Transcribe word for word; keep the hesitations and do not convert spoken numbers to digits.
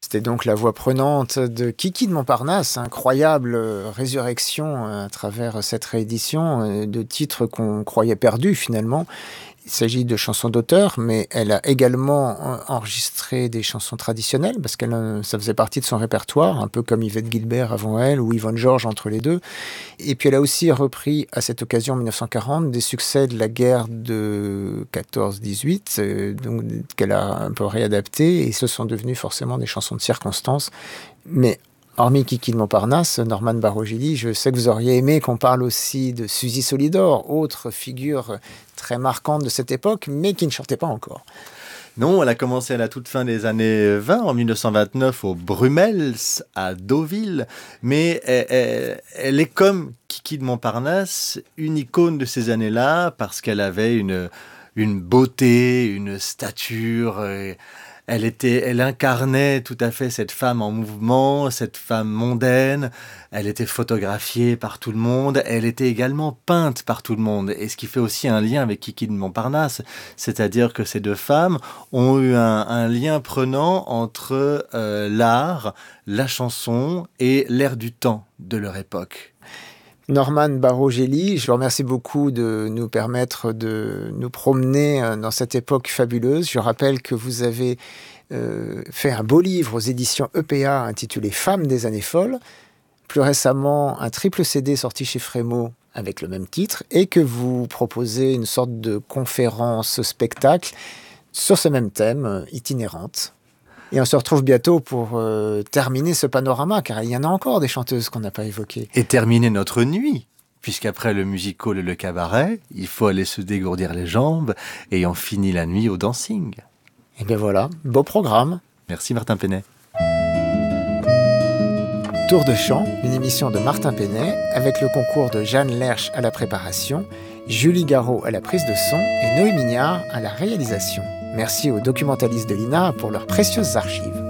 C'était donc la voix prenante de Kiki de Montparnasse, incroyable résurrection à travers cette réédition de titres qu'on croyait perdus finalement. Il s'agit de chansons d'auteur, mais elle a également enregistré des chansons traditionnelles, parce que ça faisait partie de son répertoire, un peu comme Yvette Guilbert avant elle, ou Yvonne Georges entre les deux. Et puis elle a aussi repris, à cette occasion, en mille neuf cent quarante, des succès de la guerre de quatorze dix-huit, euh, donc, qu'elle a un peu réadaptés, et ce sont devenus forcément des chansons de circonstance. Mais hormis Kiki de Montparnasse, Norman Barogili, je sais que vous auriez aimé qu'on parle aussi de Suzy Solidor, autre figure très marquante de cette époque, mais qui ne chantait pas encore. Non, elle a commencé à la toute fin des années vingt, en mille neuf cent vingt-neuf, au Brummels, à Deauville. Mais elle, elle, elle est comme Kiki de Montparnasse, une icône de ces années-là, parce qu'elle avait une, une beauté, une stature... Et Elle était, elle incarnait tout à fait cette femme en mouvement, cette femme mondaine. Elle était photographiée par tout le monde. Elle était également peinte par tout le monde. Et ce qui fait aussi un lien avec Kiki de Montparnasse, c'est-à-dire que ces deux femmes ont eu un, un lien prenant entre euh, l'art, la chanson et l'air du temps de leur époque. Norman Barogeli, je vous remercie beaucoup de nous permettre de nous promener dans cette époque fabuleuse. Je rappelle que vous avez euh, fait un beau livre aux éditions E P A intitulé « Femmes des années folles ». Plus récemment, un triple C D sorti chez Frémaux avec le même titre et que vous proposez une sorte de conférence-spectacle sur ce même thème, itinérante. Et on se retrouve bientôt pour euh, terminer ce panorama, car il y en a encore des chanteuses qu'on n'a pas évoquées. Et terminer notre nuit, puisqu'après le musical et le cabaret, il faut aller se dégourdir les jambes, et on finit la nuit au dancing. Et bien voilà, beau programme. Merci Martin Penet. Tour de chant, une émission de Martin Penet, avec le concours de Jeanne Lerche à la préparation, Julie Garot à la prise de son et Noé Mignard à la réalisation. Merci aux documentalistes de l'I N A pour leurs précieuses archives.